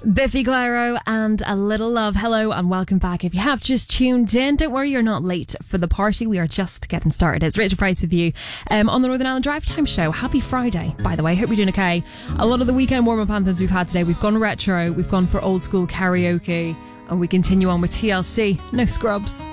Biffy Clyro and A Little Love. Hello and welcome back. If you have just tuned in, don't worry, you're not late for the party. We are just getting started. It's Rachel Price with you on the Northern Ireland Drive Time Show. Happy Friday, by the way. Hope you're doing okay. A lot of the weekend warm-up anthems we've had today, we've gone retro, we've gone for old school karaoke, and we continue on with TLC. No Scrubs.